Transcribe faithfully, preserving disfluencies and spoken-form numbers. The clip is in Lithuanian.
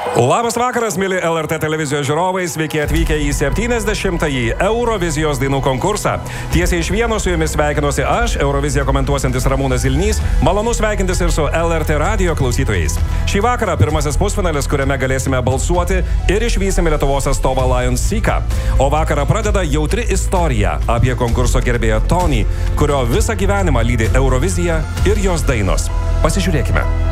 Labas vakaras, mėly L R T televizijos žiūrovai, sveiki atvykę į septyniasdešimtąjį Eurovizijos dainų konkursą. Tiesiai iš Vienos su jumis sveikinuosi aš, Euroviziją komentuosiantis Ramūnas Zilnys, malonu sveikintis ir su L R T radio klausytojais. Šį vakarą pirmasis pusfinalis, kuriame galėsime balsuoti ir išvysime Lietuvos atstovą Lions Seeką. O vakarą pradeda jautri istorija apie konkurso gerbėją Tony, kurio visą gyvenimą lydi Eurovizija ir jos dainos. Pasižiūrėkime.